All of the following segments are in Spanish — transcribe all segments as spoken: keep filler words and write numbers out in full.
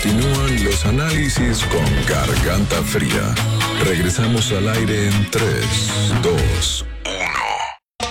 Continúan los análisis con Garganta Fría. Regresamos al aire en tres, dos, uno.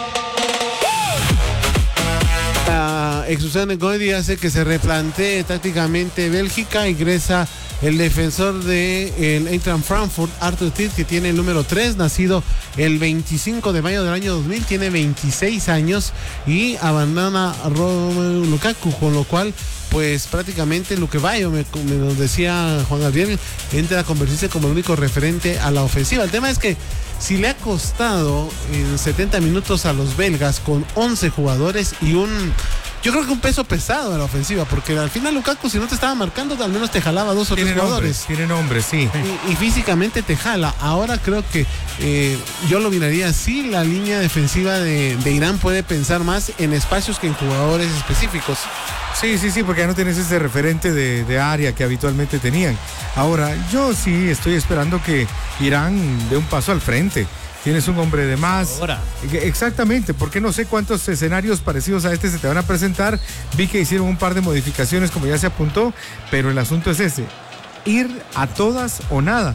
La exclusión de Goedi hace que se replantee tácticamente Bélgica. Ingresa el defensor de el Eintracht Frankfurt, Arthur Titt, que tiene el número tres, nacido el veinticinco de mayo del año dos mil, tiene veintiséis años y abandona a Romelu Lukaku, con lo cual pues prácticamente Luque Bayo, me, me lo decía Juan Gabriel, entra a convertirse como el único referente a la ofensiva. El tema es que si le ha costado en setenta minutos a los belgas con once jugadores y un, yo creo que un peso pesado a la ofensiva, porque al final Lukaku, si no te estaba marcando, al menos te jalaba dos o tres jugadores. Tiene nombre, sí. Y, y físicamente te jala. Ahora creo que eh, yo lo miraría así, la línea defensiva de, de Irán puede pensar más en espacios que en jugadores específicos. Sí, sí, sí, porque ya no tienes ese referente de, de área que habitualmente tenían. Ahora, yo sí estoy esperando que Irán dé un paso al frente. Tienes un hombre de más. Ahora. Exactamente, porque no sé cuántos escenarios parecidos a este se te van a presentar. Vi que hicieron un par de modificaciones, como ya se apuntó, pero el asunto es ese: ir a todas o nada.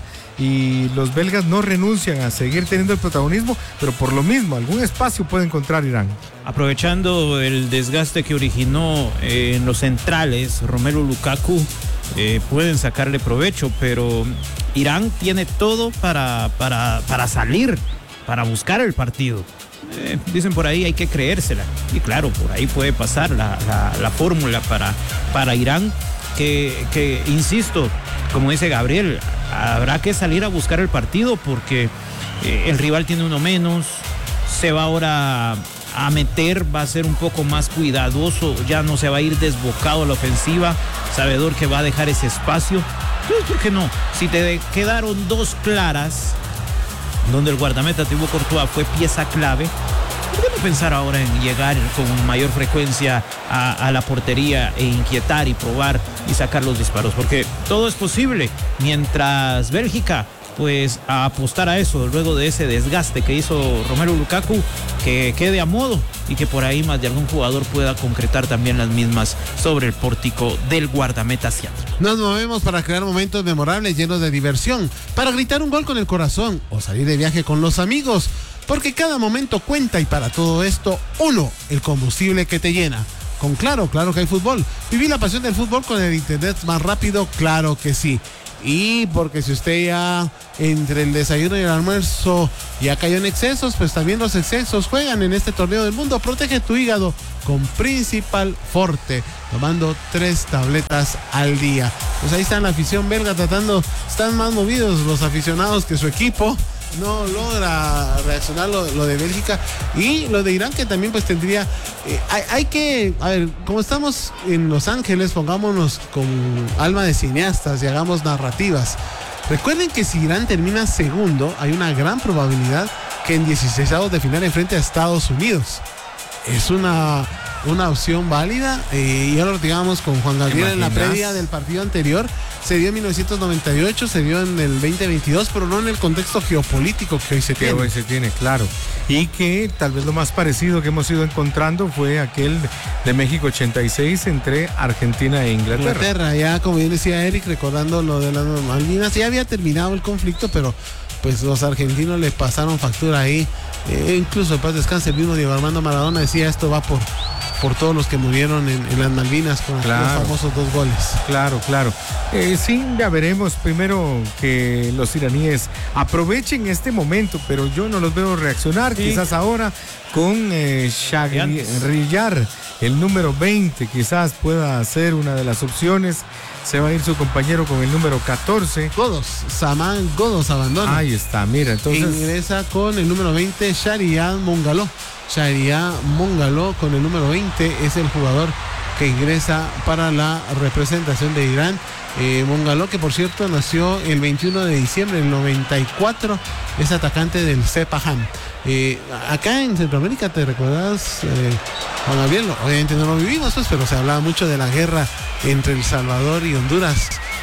Y los belgas no renuncian a seguir teniendo el protagonismo, pero por lo mismo, algún espacio puede encontrar Irán. Aprovechando el desgaste que originó eh, en los centrales, Romelu Lukaku, eh, pueden sacarle provecho, pero Irán tiene todo para, para, para salir, para buscar el partido. Eh, dicen por ahí, hay que creérsela. Y claro, por ahí puede pasar la, la, la fórmula para, para Irán, que, que, insisto, como dice Gabriel, habrá que salir a buscar el partido porque eh, el rival tiene uno menos, se va ahora a meter, va a ser un poco más cuidadoso, ya no se va a ir desbocado a la ofensiva, sabedor que va a dejar ese espacio. Entonces, ¿por qué no? Si te quedaron dos claras, donde el guardameta Thibaut Courtois fue pieza clave, ¿por qué no pensar ahora en llegar con mayor frecuencia a, a la portería e inquietar y probar y sacar los disparos? Porque todo es posible, mientras Bélgica pues a apostar a eso, luego de ese desgaste que hizo Romelu Lukaku, que quede a modo y que por ahí más de algún jugador pueda concretar también las mismas sobre el pórtico del guardameta asiático. Nos movemos para crear momentos memorables llenos de diversión, para gritar un gol con el corazón o salir de viaje con los amigos, porque cada momento cuenta y para todo esto, uno, el combustible que te llena. Con Claro, claro que hay fútbol. Viví la pasión del fútbol con el internet más rápido, claro que sí. Y porque si usted ya entre el desayuno y el almuerzo ya cayó en excesos, pues también los excesos juegan en este torneo del mundo. Protege tu hígado con Principal Forte, tomando tres tabletas al día. Pues ahí está la afición belga tratando, están más movidos los aficionados que su equipo. No logra reaccionar lo, lo de Bélgica y lo de Irán, que también pues tendría eh, hay, hay que, a ver, como estamos en Los Ángeles, pongámonos con alma de cineastas y hagamos narrativas. Recuerden que si Irán termina segundo, hay una gran probabilidad que en dieciseisavos de final enfrente a Estados Unidos. Es una una opción válida, eh, ya lo digamos con Juan Gabriel en la previa del partido anterior. Se dio en mil novecientos noventa y ocho, se dio en el veinte veintidós, pero no en el contexto geopolítico que hoy se tiene. Que hoy se tiene, claro. Y que tal vez lo más parecido que hemos ido encontrando fue aquel de México ochenta y seis entre Argentina e Inglaterra. Inglaterra, ya como bien decía Eric, recordando lo de las Malvinas, ya había terminado el conflicto, pero pues los argentinos le pasaron factura ahí. Eh, incluso en paz descanse, el mismo Diego Armando Maradona decía, esto va por... por todos los que murieron en, en las Malvinas con claro, los famosos dos goles. Claro, claro. Eh, sí, ya veremos. Primero que los iraníes aprovechen este momento, pero yo no los veo reaccionar. Sí. Quizás ahora con eh, Shahriar, el número veinte, quizás pueda ser una de las opciones. Se va a ir su compañero con el número catorce. Godos, Saman Godos abandona. Ahí está, mira, entonces. Ingresa con el número veinte, Shahriar Mongaló. Shahriar Mongaló con el número veinte es el jugador que ingresa para la representación de Irán. Eh, Mongaló, que por cierto nació el veintiuno de diciembre del noventa y cuatro, es atacante del Sepaham. Eh, acá en Centroamérica, ¿te recuerdas, eh, Juan Gabriel? Obviamente no lo vivimos, pues, pero se hablaba mucho de la guerra entre El Salvador y Honduras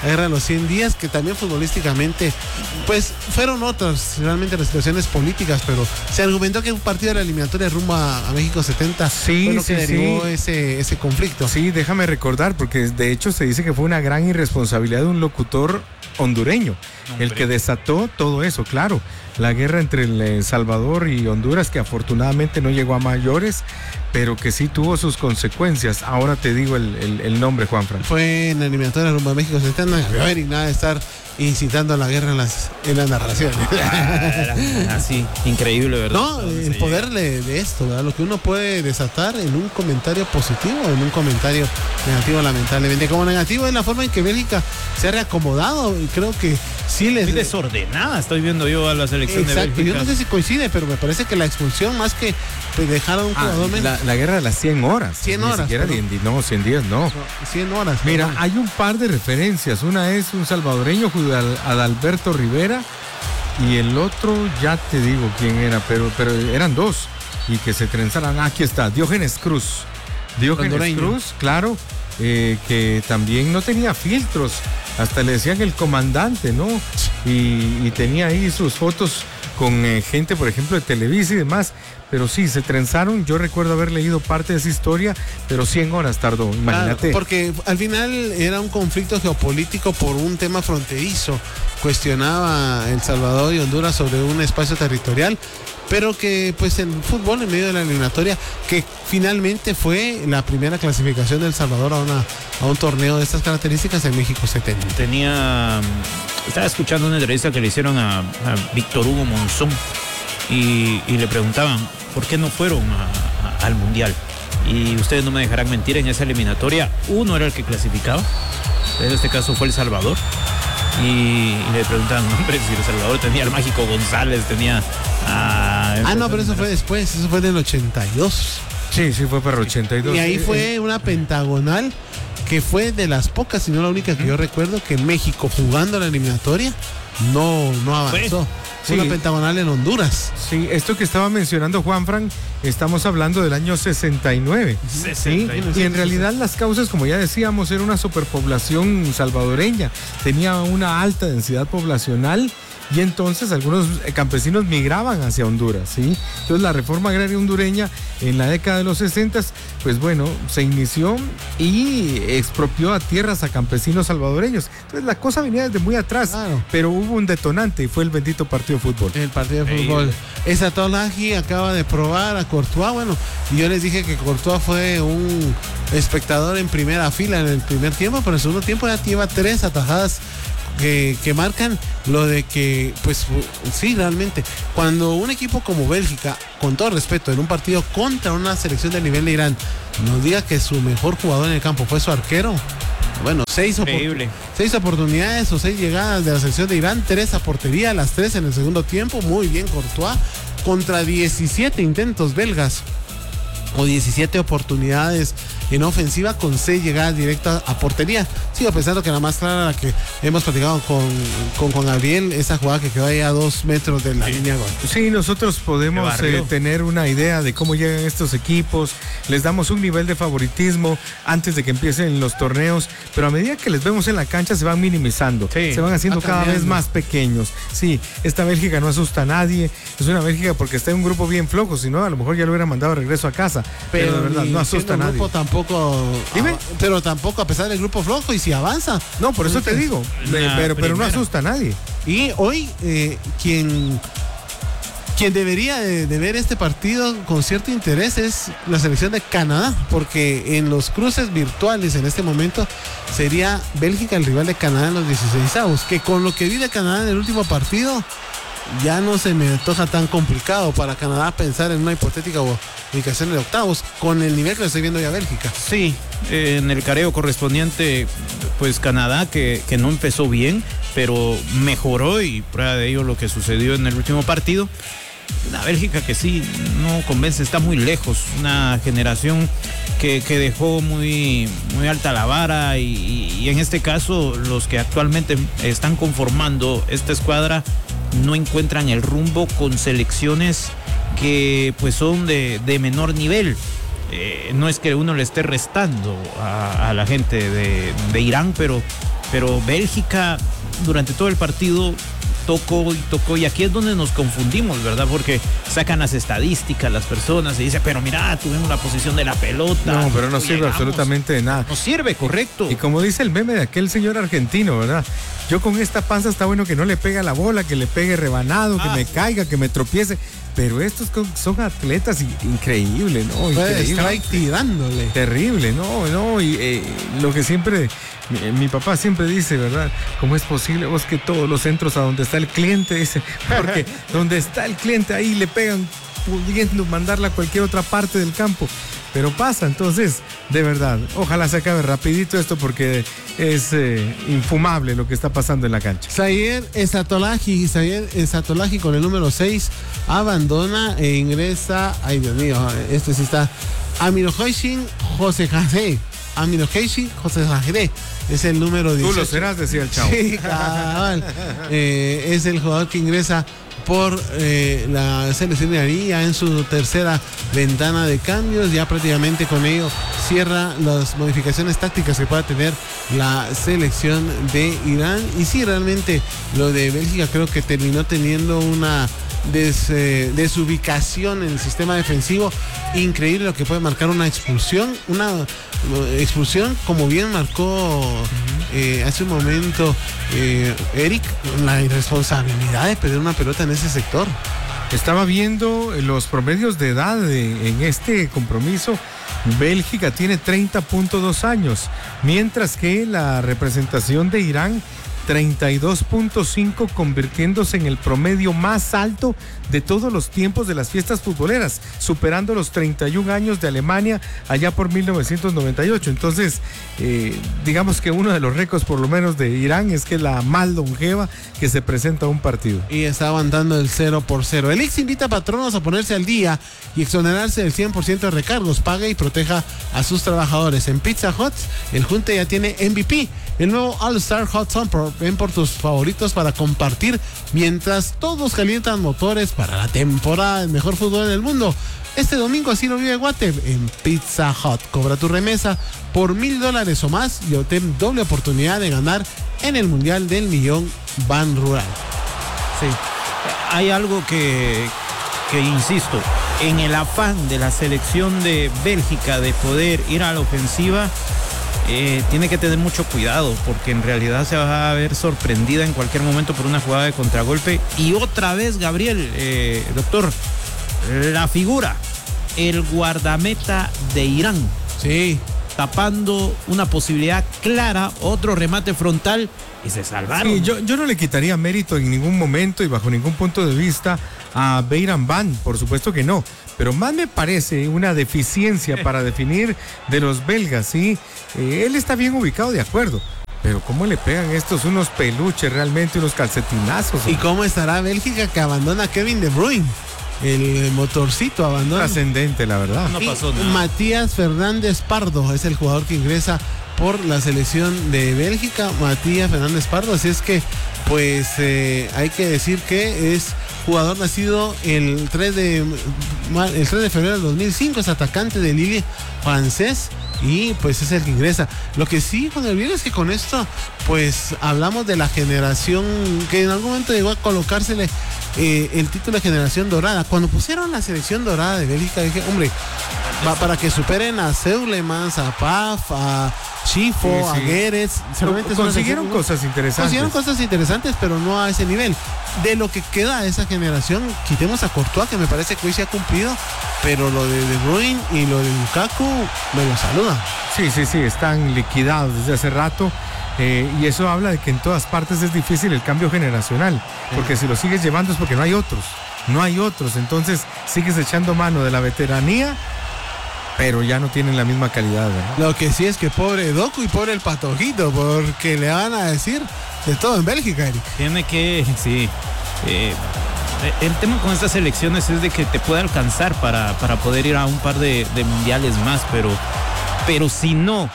la guerra de los cien días, que también futbolísticamente, pues fueron otras realmente las situaciones políticas, pero se argumentó que un partido de la eliminatoria rumbo a, a México setenta sí, fue lo sí, que derivó sí. ese, ese conflicto. Sí, déjame recordar, porque de hecho se dice que fue una gran irresponsabilidad de un locutor hondureño, Hombre. el que desató todo eso, claro. La guerra entre El Salvador y Honduras, que afortunadamente no llegó a mayores, pero que sí tuvo sus consecuencias. Ahora te digo el, el, el nombre, Juanfran. Fue en la eliminatoria rumbo a México setenta, a ver, y nada de estar incitando a la guerra en las, en las narraciones. Así, increíble, ¿verdad? No, el poder de, de esto, ¿verdad? Lo que uno puede desatar en un comentario positivo o en un comentario negativo, lamentablemente. Como negativo es la forma en que Bélgica se ha reacomodado, y creo que sí les... Muy desordenada estoy viendo yo a la selección Exacto. de Bélgica. Yo no sé si coincide, pero me parece que la expulsión, más que pues, dejar a un jugador ah, menos... La, la guerra de las cien horas. cien Ni horas. Siquiera de, no, cien días no. no cien horas. Mira, perdón. hay un par de referencias. Una es un salvadoreño, Adalberto Rivera, y el otro, ya te digo quién era, pero, pero eran dos. Y que se trenzaran. Aquí está, Diógenes Cruz. Diógenes Hondureño. Cruz, claro, eh, que también no tenía filtros. Hasta le decían el comandante, ¿no? Y, y tenía ahí sus fotos con eh, gente, por ejemplo, de Televisa y demás. Pero sí, se trenzaron. Yo recuerdo haber leído parte de esa historia, pero cien horas tardó, imagínate. Claro, porque al final era un conflicto geopolítico por un tema fronterizo. Cuestionaba El Salvador y Honduras sobre un espacio territorial, pero que pues el fútbol en medio de la eliminatoria, que finalmente fue la primera clasificación de El Salvador a, una, a un torneo de estas características en México setenta. Tenía, estaba escuchando una entrevista que le hicieron a, a Víctor Hugo Monzón y, y le preguntaban por qué no fueron a, a, al Mundial. Y ustedes no me dejarán mentir, en esa eliminatoria uno era el que clasificaba, en este caso fue El Salvador. Y, y le preguntaban, hombre, si El Salvador tenía al Mágico González, tenía a... Ah, no, pero eso fue después, eso fue en el ochenta y dos. Sí, sí, fue para el ochenta y dos. Y ahí fue una pentagonal que fue de las pocas, si no la única que yo recuerdo, que México jugando la eliminatoria no, no avanzó. Fue Sí. una pentagonal en Honduras. Sí, esto que estaba mencionando Juanfran, estamos hablando del año sesenta y nueve. sesenta y nueve. ¿sí? Y en realidad las causas, como ya decíamos, era una superpoblación salvadoreña. Tenía una alta densidad poblacional y entonces algunos campesinos migraban hacia Honduras, ¿sí? Entonces la reforma agraria hondureña en la década de los sesenta, pues bueno, se inició y expropió a tierras a campesinos salvadoreños. Entonces la cosa venía desde muy atrás, Claro. pero hubo un detonante y fue el bendito partido de fútbol. El partido de fútbol. Esa Tolaji acaba de probar a Courtois. Bueno, y yo les dije que Courtois fue un espectador en primera fila en el primer tiempo, pero en el segundo tiempo ya lleva tres atajadas que, que marcan lo de que, pues sí, realmente, cuando un equipo como Bélgica, con todo respeto, en un partido contra una selección del nivel de Irán, nos diga que su mejor jugador en el campo fue su arquero. Bueno, seis, opor- seis oportunidades o seis llegadas de la selección de Irán, tres a portería, las tres en el segundo tiempo. Muy bien Courtois, contra diecisiete intentos belgas o diecisiete oportunidades en ofensiva con seis llegadas directas a portería. Sigo pensando que la más clara, la que hemos platicado con, con, con Gabriel, esa jugada que quedó ahí a dos metros de la sí. línea gol. Sí, nosotros podemos eh, tener una idea de cómo llegan estos equipos, les damos un nivel de favoritismo antes de que empiecen los torneos, pero a medida que les vemos en la cancha se van minimizando, sí. se van haciendo va cada vez más pequeños. Sí, esta Bélgica no asusta a nadie, es una Bélgica porque está en un grupo bien flojo, si no a lo mejor ya lo hubiera mandado regreso a casa, pero, pero de verdad no asusta a nadie. Grupo tampoco, Dime. A, pero tampoco a pesar del grupo flojo, y si avanza. No, por eso te digo, pero, pero no asusta a nadie. Y hoy eh, quien quien debería de, de ver este partido con cierto interés es la selección de Canadá, porque en los cruces virtuales en este momento sería Bélgica el rival de Canadá en los dieciseisavos, que con lo que vi de Canadá en el último partido ya no se me antoja tan complicado para Canadá pensar en una hipotética ubicación de octavos con el nivel que le estoy viendo ya a Bélgica. Sí, eh, en el careo correspondiente, pues Canadá que, que no empezó bien, pero mejoró, y prueba de ello lo que sucedió en el último partido. Una Bélgica que sí no convence, está muy lejos, una generación que, que dejó muy, muy alta la vara, y, y, y en este caso los que actualmente están conformando esta escuadra no encuentran el rumbo con selecciones que pues son de, de menor nivel. Eh, no es que uno le esté restando a, a la gente de, de Irán, pero, pero Bélgica durante todo el partido tocó y tocó, y aquí es donde nos confundimos, ¿verdad? Porque sacan las estadísticas las personas y dicen, pero mira, tuvimos la posición de la pelota. No, pero no sirve llegamos. absolutamente de nada. No sirve, correcto. Y como dice el meme de aquel señor argentino, ¿verdad? Yo con esta panza está bueno que no le pegue a la bola, que le pegue rebanado, que Ah, me sí. caiga, que me tropiece. Pero estos son atletas increíbles, ¿no? Puede Increíble. estar ahí tirándole. Terrible, no, no, y eh, lo que siempre, mi, mi papá siempre dice, ¿verdad? ¿Cómo es posible vos que todos los centros a donde está el cliente, dice, porque donde está el cliente ahí le pegan pudiendo mandarla a cualquier otra parte del campo? Pero pasa, entonces, de verdad, ojalá se acabe rapidito esto porque es eh, infumable lo que está pasando en la cancha. Zaire Esatolahi, Zaire Esatolahi con el número seis abandona e ingresa, ay Dios mío, este sí está, Aminoheishin José José, Aminoheishin José José, es el número dieciocho. Tú lo serás, decía el chavo. Sí, cabal. Eh, es el jugador que ingresa por eh, la selección de iraní ya en su tercera ventana de cambios. Ya prácticamente con ello cierra las modificaciones tácticas que pueda tener la selección de Irán. Y sí, realmente lo de Bélgica creo que terminó teniendo una des, eh, desubicación en el sistema defensivo. Increíble lo que puede marcar una expulsión, una eh, expulsión como bien marcó eh, hace un momento eh, Eric, la irresponsabilidad de perder una pelota en ese sector. Estaba viendo los promedios de edad de, en este compromiso. Bélgica tiene treinta punto dos años, mientras que la representación de Irán treinta y dos punto cinco, convirtiéndose en el promedio más alto de todos los tiempos de las fiestas futboleras, superando los treinta y un años de Alemania allá por mil novecientos noventa y ocho. Entonces, eh, digamos que uno de los récords por lo menos de Irán es que la más longeva que se presenta a un partido. Y está aguantando el cero por cero. El Ix invita a patronos a ponerse al día y exonerarse del cien por ciento de recargos. Pague y proteja a sus trabajadores. En Pizza Hut, el Junte ya tiene M V P, el nuevo All Star Hot Summer. Ven por tus favoritos para compartir mientras todos calientan motores para la temporada del mejor fútbol en el mundo. Este domingo así lo vive Guate en Pizza Hut. Cobra tu remesa por mil dólares o más y obtén doble oportunidad de ganar en el Mundial del Millón Ban Rural. Sí. Hay algo que, que insisto, en el afán de la selección de Bélgica de poder ir a la ofensiva, Eh, tiene que tener mucho cuidado porque en realidad se va a ver sorprendida en cualquier momento por una jugada de contragolpe. Y otra vez, Gabriel, eh, doctor, la figura, el guardameta de Irán. Sí. Tapando una posibilidad clara, otro remate frontal y se salvaron. Sí, yo, yo no le quitaría mérito en ningún momento y bajo ningún punto de vista a Beiran Van, por supuesto que no, pero más me parece una deficiencia para definir de los belgas, ¿sí? Eh, él está bien ubicado, de acuerdo, pero ¿cómo le pegan estos unos peluches realmente, unos calcetinazos? ¿Y cómo estará Bélgica que abandona a Kevin De Bruyne? El motorcito abandona. Trascendente, la verdad. No Y pasó nada. Matías Fernández Pardo es el jugador que ingresa por la selección de Bélgica, Matías Fernández Pardo, así es que pues eh, hay que decir que es jugador nacido el tres de el tres de febrero del dos mil cinco, es atacante de Lille francés y pues es el que ingresa. Lo que sí, Juan Elvira, es que con esto pues hablamos de la generación que en algún momento llegó a colocársele eh, el título de generación dorada. Cuando pusieron la selección dorada de Bélgica dije, hombre, va, para que superen a Seulemans, a Paf, a Chifo, Sí, sí. a Guedes, seguramente es una Consiguieron selección- cosas interesantes. Consiguieron cosas interesantes, pero no a ese nivel. De lo que queda de esa generación, quitemos a Courtois, que me parece que hoy se ha cumplido, pero lo de De Bruyne y lo de Lukaku me lo saludan. Sí, sí, sí, están liquidados desde hace rato. Eh, y eso habla de que en todas partes es difícil el cambio generacional, porque si lo sigues llevando es porque no hay otros, no hay otros, entonces sigues echando mano de la veteranía, pero ya no tienen la misma calidad, ¿verdad? Lo que sí es que pobre Doku y pobre el Patojito, porque le van a decir de todo en Bélgica, Eric. Tiene que, sí. eh, el tema con estas elecciones es de que te puede alcanzar para, para poder ir a un par de, de mundiales más, pero, pero si no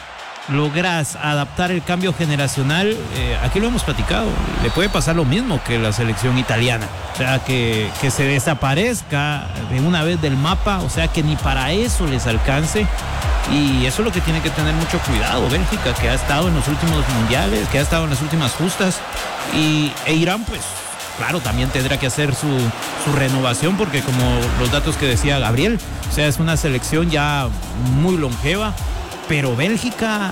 logras adaptar el cambio generacional, eh, aquí lo hemos platicado, le puede pasar lo mismo que la selección italiana. O sea, que, que se desaparezca de una vez del mapa, o sea, que ni para eso les alcance. Y eso es lo que tiene que tener mucho cuidado Bélgica, que ha estado en los últimos mundiales, que ha estado en las últimas justas. Y e Irán, pues, claro, también tendrá que hacer su, su renovación, porque como los datos que decía Gabriel, o sea, es una selección ya muy longeva, pero Bélgica,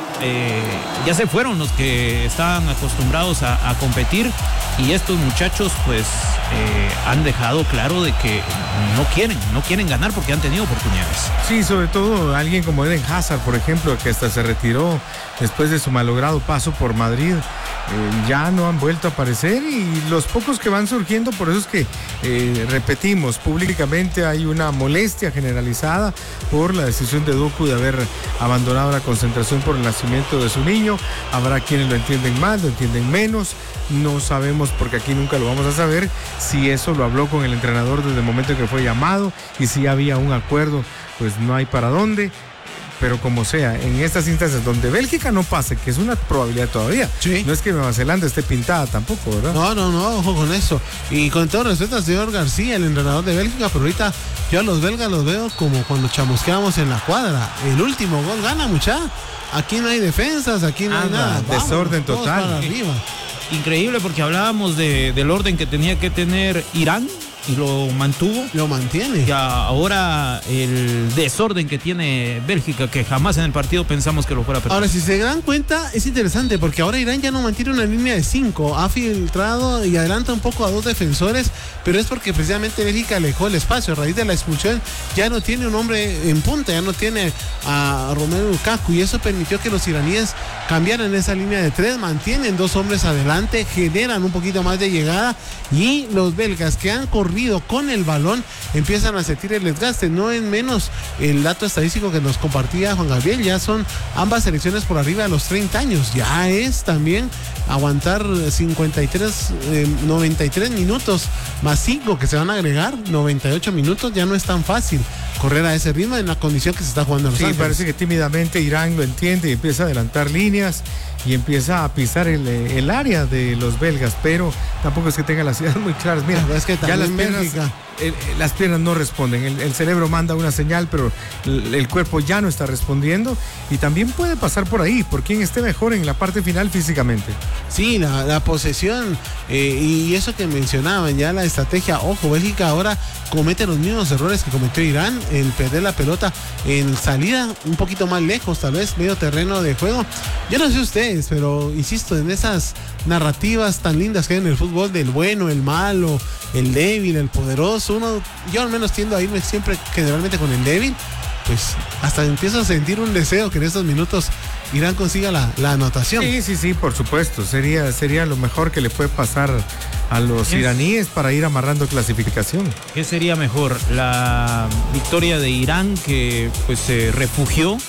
eh, ya se fueron los que estaban acostumbrados a, a competir, y estos muchachos pues eh, han dejado claro de que no quieren, no quieren ganar porque han tenido oportunidades. Sí, sobre todo alguien como Eden Hazard, por ejemplo, que hasta se retiró después de su malogrado paso por Madrid. Eh, ya no han vuelto a aparecer, y los pocos que van surgiendo, por eso es que eh, repetimos, públicamente hay una molestia generalizada por la decisión de Doku de haber abandonado la concentración por el nacimiento de su niño. Habrá quienes lo entienden más, lo entienden menos, no sabemos, porque aquí nunca lo vamos a saber, si eso lo habló con el entrenador desde el momento en que fue llamado, y si había un acuerdo, pues no hay para dónde. Pero como sea, en estas instancias donde Bélgica no pase, que es una probabilidad todavía, sí. No es que Nueva Zelanda esté pintada tampoco, ¿verdad? No, no, no, ojo con eso. Y con todo respeto al señor García, el entrenador de Bélgica, pero ahorita yo a los belgas los veo como cuando chamusqueábamos en la cuadra. El último gol gana, mucha. Aquí no hay defensas, aquí no ah, hay nada. Desorden Vámonos, total. para arriba. Increíble, porque hablábamos de, del orden que tenía que tener Irán, y lo mantuvo. Lo mantiene. Y ahora el desorden que tiene Bélgica, que jamás en el partido pensamos que lo fuera a perder. Ahora, si se dan cuenta, es interesante, porque ahora Irán ya no mantiene una línea de cinco. Ha filtrado y adelanta un poco a dos defensores, pero es porque precisamente Bélgica alejó el espacio. A raíz de la expulsión ya no tiene un hombre en punta, ya no tiene a Romelu Lukaku, y eso permitió que los iraníes cambiaran esa línea de tres, mantienen dos hombres adelante, generan un poquito más de llegada, y los belgas que han corrido con el balón empiezan a sentir el desgaste. No es menos el dato estadístico que nos compartía Juan Gabriel, ya son ambas selecciones por arriba de los treinta años, ya es también aguantar cincuenta y tres, eh, noventa y tres minutos más cinco que se van a agregar, noventa y ocho minutos, ya no es tan fácil correr a ese ritmo en la condición que se está jugando en Los Sí, Ángeles. parece que tímidamente Irán lo entiende y empieza a adelantar líneas y empieza a pisar el, el área de los belgas, pero tampoco es que tenga las ideas muy claras. Mira, es que ya las piernas, Bélgica... el, las piernas no responden, el, el cerebro manda una señal, pero el, el cuerpo ya no está respondiendo, y también puede pasar por ahí, por quien esté mejor en la parte final físicamente. Sí, la, la posesión eh, y eso que mencionaban, ya la estrategia. Ojo, Bélgica ahora comete los mismos errores que cometió Irán, el perder la pelota en salida un poquito más lejos, tal vez medio terreno de juego. Yo no sé ustedes, pero insisto, en esas narrativas tan lindas que hay en el fútbol del bueno, el malo, el débil, el poderoso, uno, yo al menos tiendo a irme siempre generalmente con el débil. Pues hasta empiezo a sentir un deseo que en estos minutos Irán consiga la, la anotación. Sí, sí, sí, por supuesto. Sería, sería lo mejor que le puede pasar a los iraníes para ir amarrando clasificación. ¿Qué sería mejor? ¿La victoria de Irán, que pues se refugió,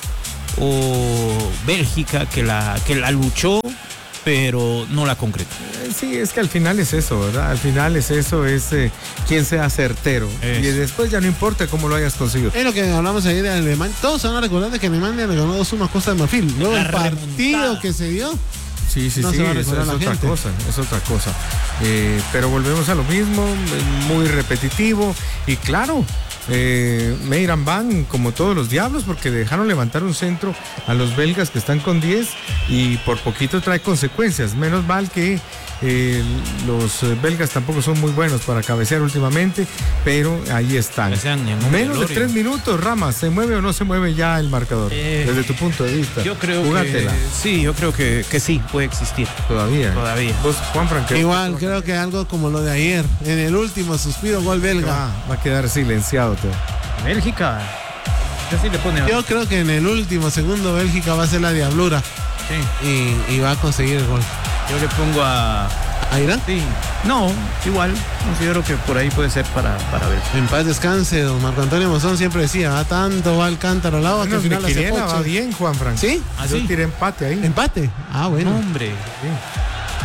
o Bélgica, que la, que la luchó pero no la concretó? Sí, es que al final es eso, ¿verdad? Al final es eso, es eh, quien sea certero. Eso. Y después ya no importa cómo lo hayas conseguido. Es lo que hablamos ayer de Alemania. Todos se van a recordar de que Alemania le ganó dos uno a Costa de Marfil. Luego La el partido remontada. que se dio. Sí, sí, No sí, se va a es, recordar es la otra gente. cosa, es otra cosa. Eh, pero volvemos a lo mismo, eh, muy repetitivo. Y claro, eh, Meiran van como todos los diablos, porque dejaron levantar un centro a los belgas que están con diez, y por poquito trae consecuencias. Menos mal que eh, los eh, belgas tampoco son muy buenos para cabecear últimamente, pero ahí están. Cabecean en un Menos de velorio. tres minutos, Ramas, ¿se mueve o no se mueve ya el marcador? Eh, Desde tu punto de vista. Yo creo Jugátela. que sí, yo creo que, que sí, puede existir. Todavía. Todavía. Vos, Juan Franco. Igual, creo que algo como lo de ayer. En el último suspiro, gol belga. Va, va a quedar silenciado todo. Bélgica, yo sí le pone. Yo creo que en el último segundo Bélgica va a ser la diablura. Sí. Y, y va a conseguir el gol. Yo le pongo a. ¿A Irán? Sí. No, igual. Considero que por ahí puede ser para, para ver. En paz descanse, don Marco Antonio Mozón siempre decía, va tanto, va al cántaro al agua que al Bueno, final mi hace quiniela va pocho. bien, Juan Franco. ¿Sí? ¿Ah, Yo sí? tiré empate ahí. Empate. Ah, bueno. No, hombre.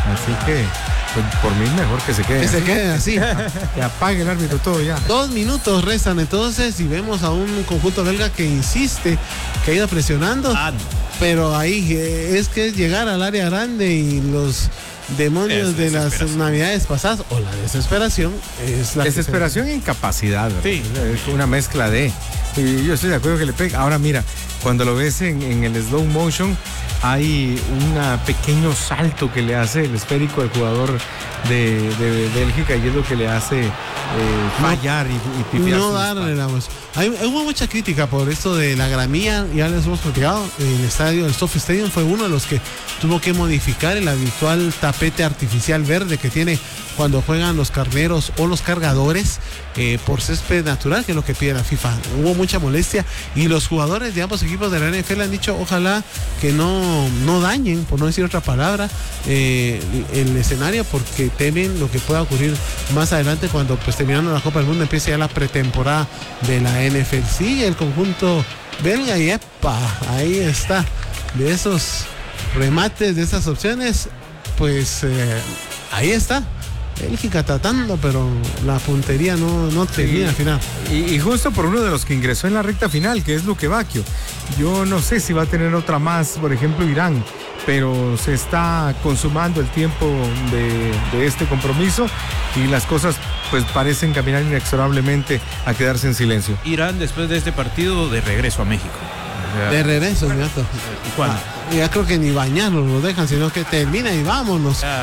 Así que, pues, por mí mejor que se quede. Que se quede así. Que apague el árbitro todo ya. Dos minutos restan entonces y vemos a un conjunto belga que insiste, que ha ido presionando. Ah, no. Pero ahí eh, es que es llegar al área grande y los demonios Es de las desesperación. navidades pasadas o la desesperación es la que Desesperación e incapacidad, ¿verdad? Sí. Es una mezcla de. Y yo estoy de acuerdo que le pega. Ahora mira, cuando lo ves en, en el slow motion, hay un pequeño salto que le hace el esférico al jugador de, de Bélgica y es lo que le hace eh, fallar y, y se- pifiar no sus darle disparos. la voz. Hay, hubo mucha crítica por esto de la gramilla, ya les hemos platicado. El estadio, el Sophie Stadium fue uno de los que tuvo que modificar el habitual tapete artificial verde que tiene cuando juegan los carneros o los cargadores eh, por césped natural, que es lo que pide la FIFA. Hubo mucha molestia y los jugadores de ambos equipos de la N F L han dicho ojalá que no, no dañen, por no decir otra palabra, eh, el, el escenario, porque temen lo que pueda ocurrir más adelante cuando, pues, terminando la Copa del Mundo, empiece ya la pretemporada de la N F L. Sí, el conjunto belga, y epa, ahí está, de esos remates, de esas opciones, pues eh, ahí está. Bélgica tratando, pero la puntería no, no termina al final. Y, y justo por uno de los que ingresó en la recta final, que es Luque Bacchio. Yo no sé si va a tener otra más, por ejemplo, Irán, pero se está consumando el tiempo de, de este compromiso y las cosas pues parecen caminar inexorablemente a quedarse en silencio. Irán después de este partido de regreso a México. O sea, De regreso, mi gato. ¿y cuándo? Ah, ya creo que ni bañarnos lo dejan, sino que termina y vámonos. Ah,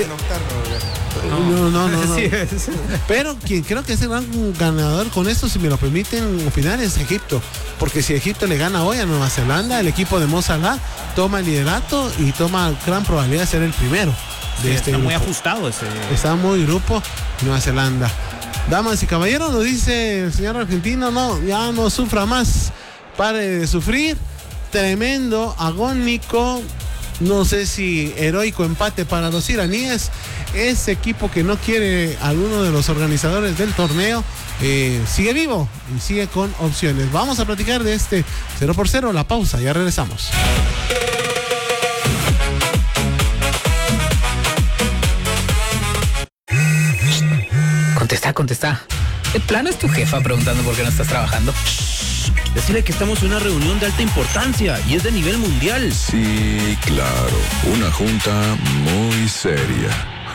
No, no, no, no. Sí, es- Pero quien creo que es el gran ganador con esto, si me lo permiten opinar, es Egipto. Porque si Egipto le gana hoy a Nueva Zelanda, el equipo de Mo Salah toma el liderato y toma gran probabilidad de ser el primero de sí, este está muy grupo. ajustado ese. Está muy grupo Nueva Zelanda. Damas y caballeros, nos dice el señor argentino, no, ya no sufra más, pare de sufrir. Tremendo, agónico, no sé si heroico empate para los iraníes. Ese equipo que no quiere alguno de los organizadores del torneo eh, sigue vivo y sigue con opciones. Vamos a platicar de este cero por cero, la pausa, ya regresamos. Contesta, contesta. ¿De plano es tu jefa preguntando por qué no estás trabajando? Decirle que estamos en una reunión de alta importancia y es de nivel mundial. Sí, claro, una junta muy seria.